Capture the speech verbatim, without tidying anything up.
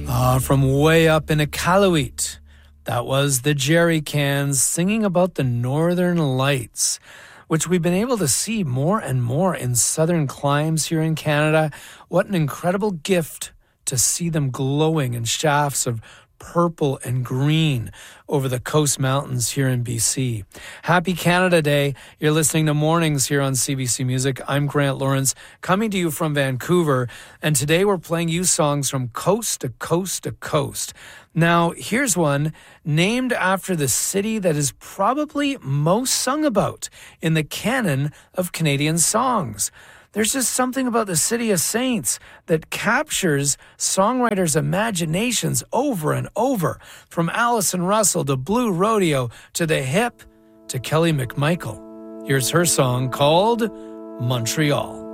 Ah, from way up in Iqaluit, that was the Jerry Cans singing about the Northern Lights, which we've been able to see more and more in southern climes here in Canada. What an incredible gift to see them glowing in shafts of purple and green over the coast mountains here in B C. Happy Canada Day. You're listening to Mornings here on C B C Music. I'm Grant Lawrence, coming to you from Vancouver, and today we're playing you songs from coast to coast to coast. Now, here's one named after the city that is probably most sung about in the canon of Canadian songs. There's just something about the City of Saints that captures songwriters' imaginations over and over, from Alison Russell to Blue Rodeo to The Hip to Kelly McMichael. Here's her song called Montreal.